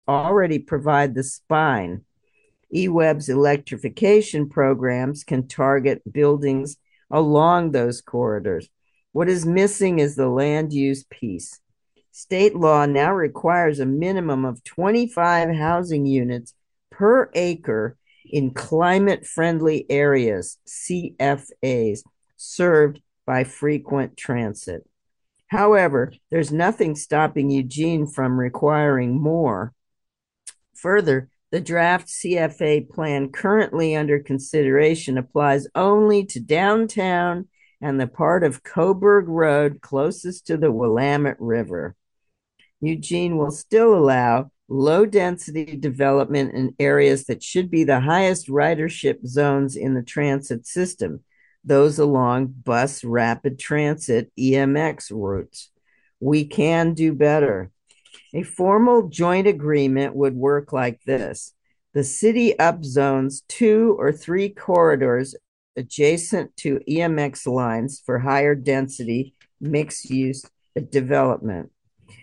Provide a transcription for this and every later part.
already provide the spine. eWeb's electrification programs can target buildings along those corridors. What is missing is the land use piece. State law now requires a minimum of 25 housing units per acre in climate friendly areas, CFAs, served by frequent transit. However, there's nothing stopping Eugene from requiring more. Further, the draft CFA plan currently under consideration applies only to downtown and the part of Coburg Road closest to the Willamette River. Eugene will still allow low density development in areas that should be the highest ridership zones in the transit system, those along bus rapid transit EMX routes. We can do better. A formal joint agreement would work like this. The city upzones 2 or 3 corridors adjacent to EMX lines for higher density mixed use development.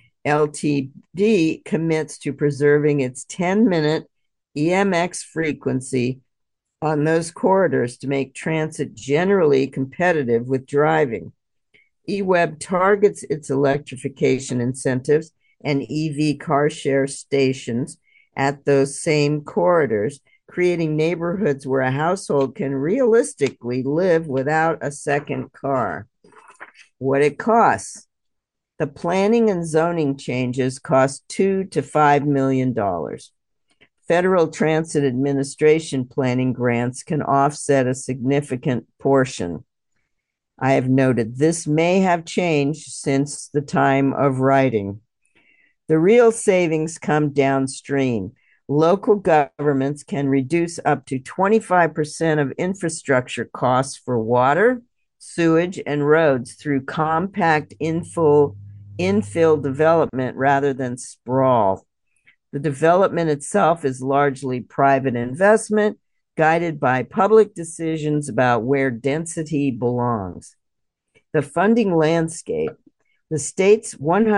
LTD commits to preserving its 10-minute EMX frequency on those corridors to make transit generally competitive with driving. eWeb targets its electrification incentives and EV car share stations at those same corridors, creating neighborhoods where a household can realistically live without a second car. What it costs. The planning and zoning changes cost $2 to $5 million. Federal Transit Administration planning grants can offset a significant portion. I have noted this may have changed since the time of writing. The real savings come downstream. Local governments can reduce up to 25% of infrastructure costs for water, sewage, and roads through compact infill development rather than sprawl. The development itself is largely private investment, guided by public decisions about where density belongs. The funding landscape. The state's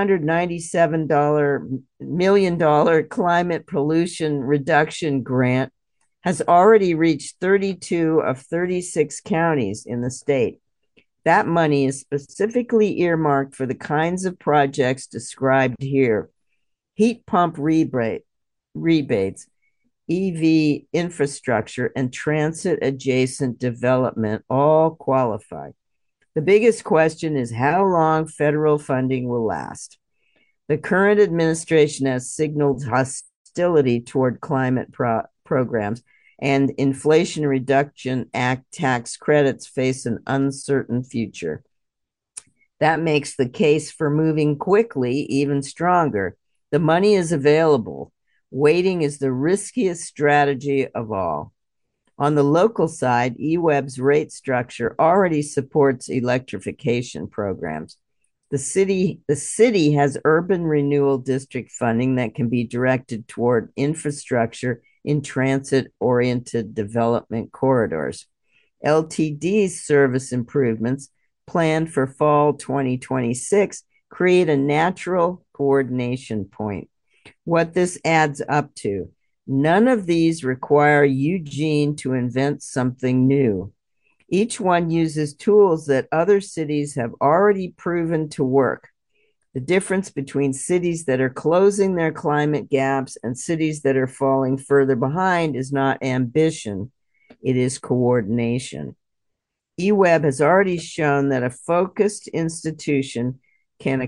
$197 million climate pollution reduction grant has already reached 32 of 36 counties in the state. That money is specifically earmarked for the kinds of projects described here. Heat pump rebates, EV infrastructure, and transit adjacent development all qualify. The biggest question is how long federal funding will last. The current administration has signaled hostility toward climate programs, and Inflation Reduction Act tax credits face an uncertain future. That makes the case for moving quickly even stronger. The money is available. Waiting is the riskiest strategy of all. On the local side, eWeb's rate structure already supports electrification programs. The city has urban renewal district funding that can be directed toward infrastructure in transit-oriented development corridors. LTD's service improvements planned for fall 2026 create a natural coordination point. What this adds up to, none of these require Eugene to invent something new. Each one uses tools that other cities have already proven to work. The difference between cities that are closing their climate gaps and cities that are falling further behind is not ambition, it is coordination. eWeb has already shown that a focused institution can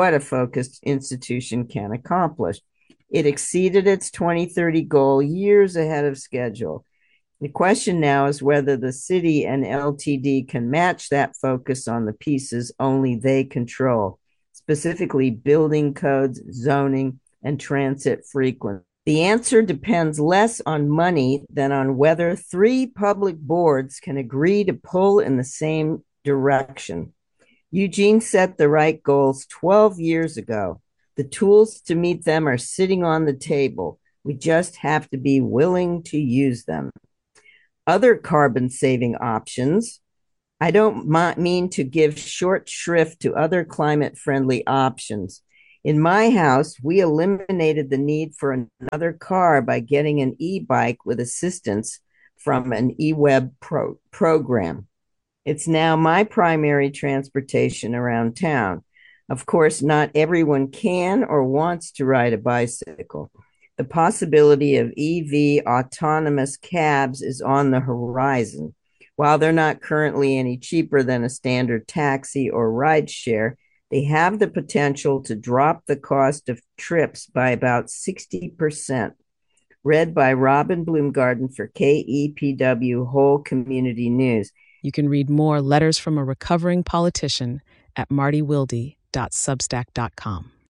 accomplish. It exceeded its 2030 goal years ahead of schedule. The question now is whether the city and LTD can match that focus on the pieces only they control, specifically building codes, zoning, and transit frequency. The answer depends less on money than on whether 3 public boards can agree to pull in the same direction. Eugene set the right goals 12 years ago. The tools to meet them are sitting on the table. We just have to be willing to use them. Other carbon saving options. I don't mean to give short shrift to other climate friendly options. In my house, we eliminated the need for another car by getting an e-bike with assistance from an eWeb program. It's now my primary transportation around town. Of course, not everyone can or wants to ride a bicycle. The possibility of EV autonomous cabs is on the horizon. While they're not currently any cheaper than a standard taxi or rideshare, they have the potential to drop the cost of trips by about 60%. Read by Robin Bloomgarden for KEPW Whole Community News. You can read more Letters from a Recovering Politician at martywilde.substack.com.